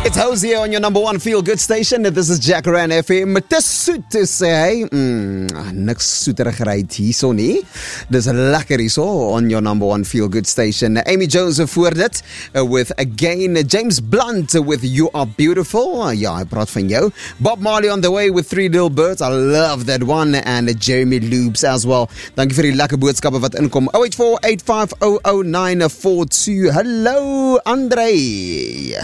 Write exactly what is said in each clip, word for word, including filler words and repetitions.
It's Hosier on your number one feel-good station. This is Jacaranda F M. Te soet te sê hy. Mm, niks soeterigheid hierso nie. Dis lekker hierso on your number one feel-good station. Amy Jones voor dit uh, with Again. James Blunt with You Are Beautiful. Uh, ja, hy praat van jou. Bob Marley on the way with Three Little Birds. I love that one. And uh, Jeremy Loops as well. Dankie vir die lekker boodskappe wat inkom. oh eight four, eight five oh oh nine four two. Hallo, André.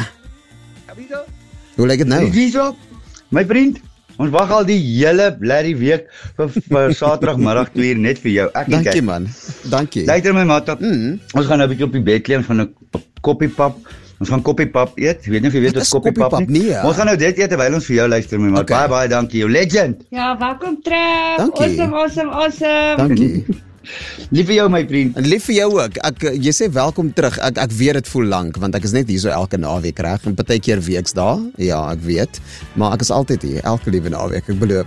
Hoe lyk dit nou? Diesel, my vriend, ons wag al die hele blerrie week vir, vir Saterdagmiddag twee uur net vir jou. Ek Dankie kyk. Man, dankie. Luister my maat, mm. ons gaan nou 'n bietjie op die bed lê, ons gaan 'n koffiepap, ons gaan koffiepap eet. Ek weet nie of jy weet wat koffiepap is nie. Ja. Ons gaan nou dit eet terwyl ons vir jou luister my maat. Okay. Baie baie dankie, jou legend. Ja, welkom terug. Dankie. Awesome, awesome, awesome. Dankie. Lief vir jou my vriend. Lief vir jou ook. Ek jy sê welkom terug. Ek ek weet dit voel lank want ek is net hier so elke naweek reg en partykeer weeks daar. Ja, ek weet. Maar ek is altyd hier elke liewe naweek, ek beloof.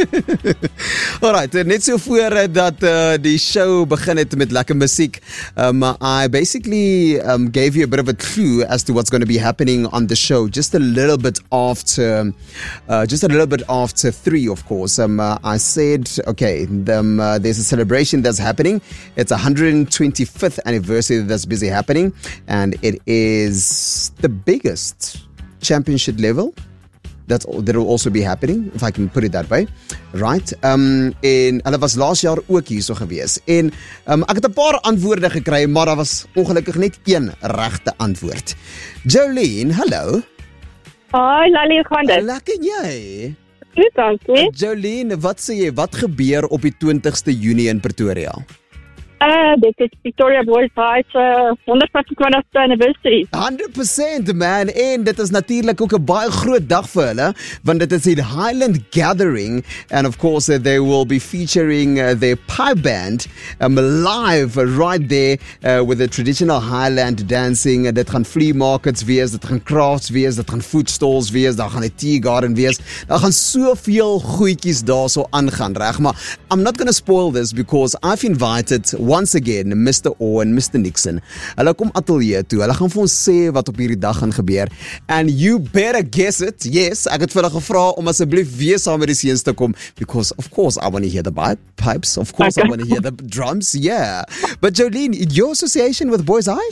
Alright, net so voor dat uh, die show begin het met lekker musiek. Um I basically um gave you a bit of a clue as to what's going to be happening on the show just a little bit after uh, just a little bit after three of course. Um uh, I said okay, um, uh, there's a celebration that's happening. It's one hundred twenty-fifth anniversary that's busy happening and it is the biggest championship level that's that will also be happening if I can put it that way, right? Um en hulle was laas jaar ook hier so gewees en um, ek het 'n paar antwoorde gekry maar daar was ongelukkig net een regte antwoord. Jolene, hallo. Hoi, Lali, hoe gaan dit? Lekker jy? Goed, dankie. Jolene, wat sê jy, wat gebeur op die twintigste Junie in Pretoria? Uh, dit is Victoria Boys High se one hundred fifty-twintigste anniversary. one hundred percent man, en dit is natuurlik ook 'n baie groot dag vir hulle, want dit is die Highland Gathering, and of course uh, they will be featuring uh, their pipe band um, live uh, right there uh, with the traditional Highland dancing. Uh, dit gaan flea markets wees, dit gaan crafts wees, dit gaan food stalls wees, daar gaan 'n tea garden wees, daar gaan soveel goedjies daarso aangaan, reg, maar I'm not going to spoil this because I've invited once again Mister O en Mister Nixon. Hulle kom ateljee toe. Hulle gaan vir ons sê wat op hierdie dag gaan gebeur. And you better guess it. Yes, ek het vir hulle gevra om asseblief weer saam met die seuns te kom because of course I want to hear the pipes. Of course okay. I want to hear the drums. Yeah. But Jolene, your association with Boys High?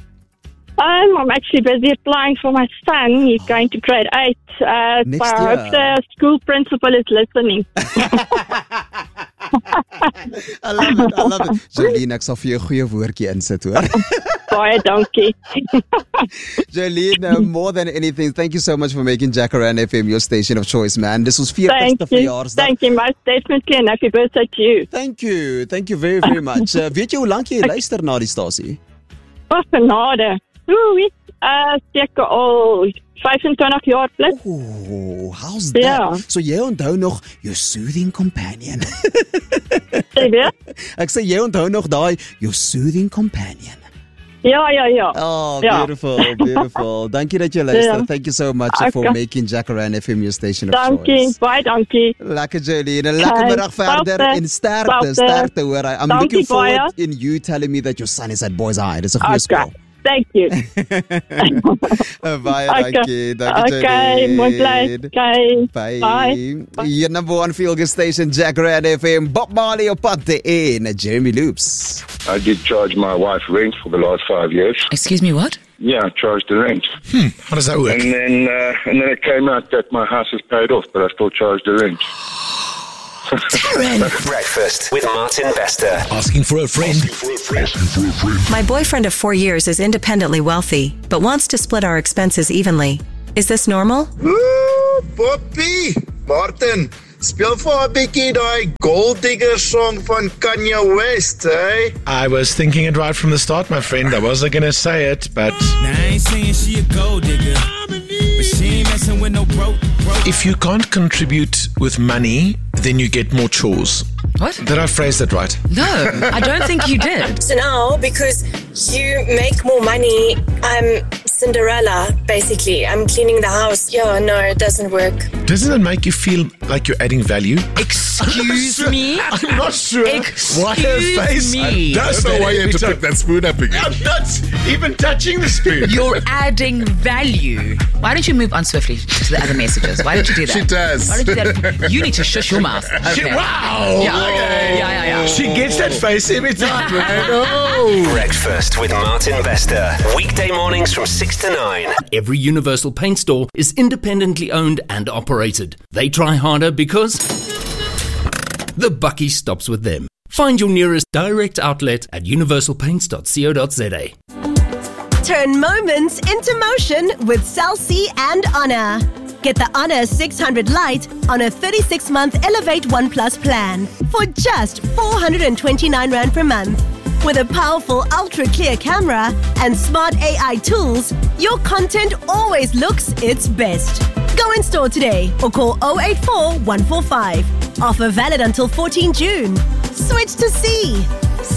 Um, I'm actually busy applying for my son. He's going to grade eight. Uh, Next so I year. hope the school principal is listening. I love it, I love it. Jolene, ek sal vir jou 'n goeie woordjie insit, hoor. Baie dankie. Jolene, uh, more than anything, thank you so much for making Jacaranda F M your station of choice, man. This was Thank viertigste you. verjaarsdag. Thank you, most definitely, and happy birthday to you. Thank you. Thank you very, very much. Uh, weet jy hoe lank jy luister na die stasie? Wat genade. Oei, uh, seker al vyfentwintig jaar plus. Oh, how's that? Ja. So jy onthou nog your soothing companion. Sê weer? Ek sê jy onthou nog daai your soothing companion. Ja, ja, ja. Oh, ja. beautiful, beautiful. Dankie dat jy luister. Ja. Thank you so much Okay. for making Jacaranda F M your station of Dankie, choice. baie dankie. Lekker Jolene, lekker Okay, middag verder selfde, en sterkte, selfde. sterkte hoor. I'm Dankie looking forward baie. in you telling me that your son is at Boys High. Dis 'n goeie Okay, skool. thank you. Baie Okay. dankie, dankie Okay, Jolene. mooi bly. Okay, Bye. bye. Bye. Your number one feel-good station, Jacaranda F M. Bob Marley op pad en Jeremy Loops. I did charge my wife rent for the last five years. Excuse me, what? Yeah, I charged the rent. Hmm, how does that work? And then uh, and then it came out that my house is paid off, but I still charged the rent. Breakfast with Martin Bester. Asking for a friend. My boyfriend of four years is independently wealthy, but wants to split our expenses evenly. Is this normal? Ooh, Poppy! Martin, speel vir haar 'n bietjie daai Gold Digger song van Kanye West, eh? I was thinking it right from the start, my friend. I wasn't going to say it, but Now I ain't saying she a gold digger, but she ain't messing with no broke, broke. if you can't contribute with money, then you get more chores. What? Did I phrase that right? No, I don't think you did. So now, because you make more money, um, Cinderella, basically. I'm cleaning the house. Yeah, no, it doesn't work. Doesn't it make you feel like you're adding value? Excuse me? I'm not sure Excuse why her face me. does I don't know why you had to every pick that spoon up again. I'm not even touching the spoon. You're adding value. Why don't you move on swiftly to the other messages? Why don't you do that? She does. Why don't you do that? You need to shush your mouth. She- Okay. wow. Yeah. Okay. Yeah, yeah, yeah. She gets that face every time, man. Oh. Breakfast with Martin Bester. Weekday mornings from six to nine. Every Universal Paint store is independently owned and operated. They try harder because the bucky stops with them. Find your nearest direct outlet at universal paints dot co dot za. Turn moments into motion with Cell C and Honor. Get the Honor six hundred Lite on a thirty-six month Elevate One Plus plan for just four hundred twenty-nine rand per month. With a powerful ultra-clear camera and smart A I tools, your content always looks its best. Go in store today or call oh eight four, one four five. Offer valid until fourteenth June. Switch to C.